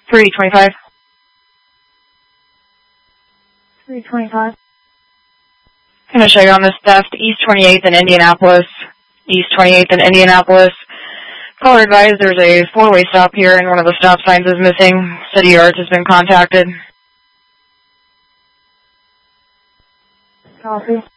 325. 325. I'm going to show you on this theft, East 28th in Indianapolis. East 28th in Indianapolis. Caller advised there's a four-way stop here and one of the stop signs is missing. City Yards has been contacted. Copy.